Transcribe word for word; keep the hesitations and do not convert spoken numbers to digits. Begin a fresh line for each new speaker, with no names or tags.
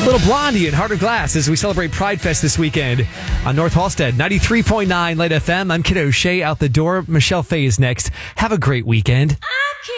Little Blondie and Heart of Glass as we celebrate Pride Fest this weekend on North Halstead. ninety-three point nine Light F M. I'm Kid O'Shea out the door. Michelle Faye is next. Have a great weekend.